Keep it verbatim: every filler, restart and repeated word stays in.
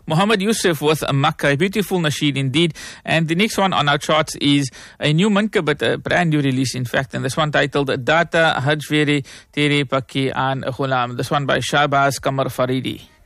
Muhammad Yusuf with Makkah, a beautiful nasheed indeed. And the next one on our charts is a new manka, but a brand new release in fact, and this one titled Data Hajveri Tere Paki An Ghulam. This one by Shahbaz Qamar Faridi.